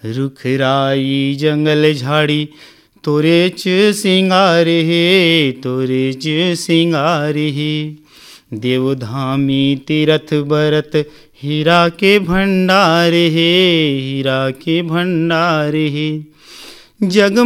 रुखराई जंगल झाड़ी तोरे च सिंगार हे, तोरे च सिंगार हे। देवधामी तीरथ बरत हीरा के भंडार हे, हीरा के भंडार हे। जग